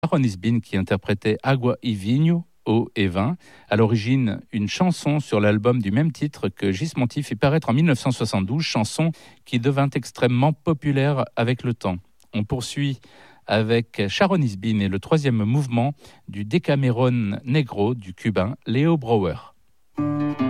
Sharon Isbin qui interprétait Agua y Vinho, eau et vin. À l'origine, une chanson sur l'album du même titre que Gismonti fit paraître en 1972, chanson qui devint extrêmement populaire avec le temps. On poursuit avec Sharon Isbin et le troisième mouvement du Decameron Negro du cubain Leo Brouwer.